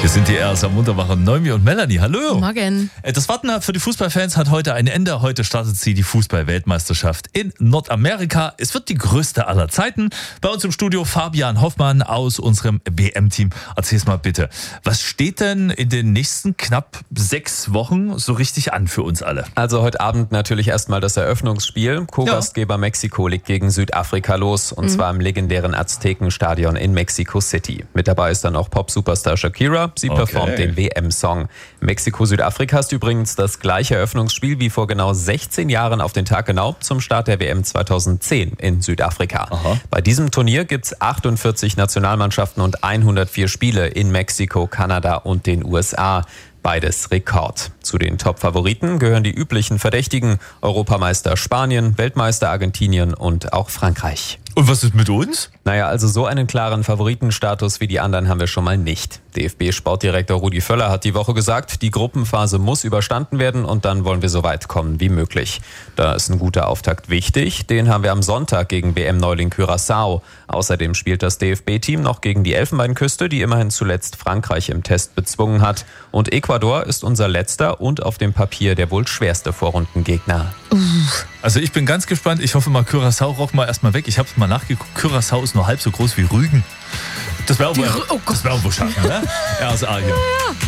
Wir sind die erst am Munterwachen Noemi und Melanie. Hallo. Morgen. Das Warten für die Fußballfans hat heute ein Ende. Heute startet sie die Fußball-Weltmeisterschaft in Nordamerika. Es wird die größte aller Zeiten. Bei uns im Studio Fabian Hoffmann aus unserem WM-Team. Erzähl's mal bitte. Was steht denn in den nächsten knapp 6 Wochen so richtig an für uns alle? Also heute Abend natürlich erstmal das Eröffnungsspiel. Co-Gastgeber Mexiko legt gegen Südafrika los. Und zwar im legendären Aztekenstadion in Mexico City. Mit dabei ist dann auch Pop-Superstar Shakira. Sie performt den WM-Song. Mexiko-Südafrika ist übrigens das gleiche Eröffnungsspiel wie vor genau 16 Jahren auf den Tag genau zum Start der WM 2010 in Südafrika. Aha. Bei diesem Turnier gibt es 48 Nationalmannschaften und 104 Spiele in Mexiko, Kanada und den USA. Beides Rekord. Zu den Top-Favoriten gehören die üblichen Verdächtigen: Europameister Spanien, Weltmeister Argentinien und auch Frankreich. Und was ist mit uns? Naja, also so einen klaren Favoritenstatus wie die anderen haben wir schon mal nicht. DFB-Sportdirektor Rudi Völler hat die Woche gesagt, die Gruppenphase muss überstanden werden und dann wollen wir so weit kommen wie möglich. Da ist ein guter Auftakt wichtig, den haben wir am Sonntag gegen WM-Neuling Curaçao. Außerdem spielt das DFB-Team noch gegen die Elfenbeinküste, die immerhin zuletzt Frankreich im Test bezwungen hat. Und Ecuador ist unser letzter und auf dem Papier der wohl schwerste Vorrundengegner. Also ich bin ganz gespannt. Ich hoffe mal, Curaçao rock mal erstmal weg. Ich habe mal nachgeguckt. Curaçao ist nur halb so groß wie Rügen. Das wäre auch wohl schaffen, ne? RSA hier. Ja.